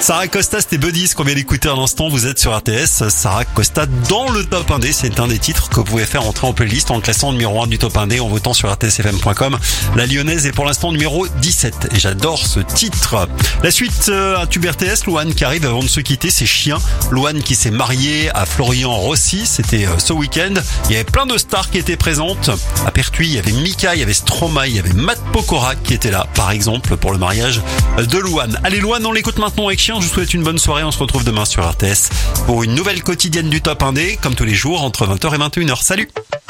Sarah Costa, c'était Buddies qu'on vient d'écouter à l'instant. Vous êtes sur RTS. Sarah Costa dans le top 1D. C'est un des titres que vous pouvez faire entrer en playlist en le classant numéro 1 du top 1D en votant sur rtsfm.com. La Lyonnaise est pour l'instant numéro 17. Et j'adore ce titre. La suite à Tube RTS, Louane qui arrive avant de se quitter, c'est Chien. Louane qui s'est mariée à Florian Rossi. C'était ce week-end. Il y avait plein de stars qui étaient présentes. À Pertuis, il y avait Mika, il y avait Stromae, il y avait Matt Pokora qui était là, par exemple, pour le mariage de Louane. Allez, Louane, on l'écoute maintenant avec Chien. Je vous souhaite une bonne soirée. On se retrouve demain sur RTS pour une nouvelle quotidienne du Top 1D, comme tous les jours, entre 20h et 21h. Salut!